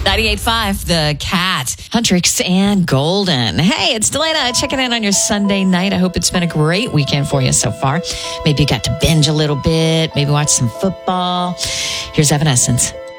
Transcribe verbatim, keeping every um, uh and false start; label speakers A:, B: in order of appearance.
A: ninety-eight point five, The Cat, Huntrix and Golden. Hey, it's Delana checking in on your Sunday night. I hope it's been a great weekend for you so far. Maybe you got to binge a little bit, maybe watch some football. Here's Evanescence.